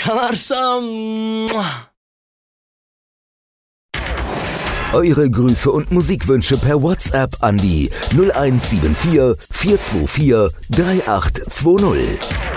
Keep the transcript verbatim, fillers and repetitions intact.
Kalarsa. Mua. Eure Grüße und Musikwünsche per WhatsApp an die null eins sieben vier, vier zwei vier, drei acht zwei null.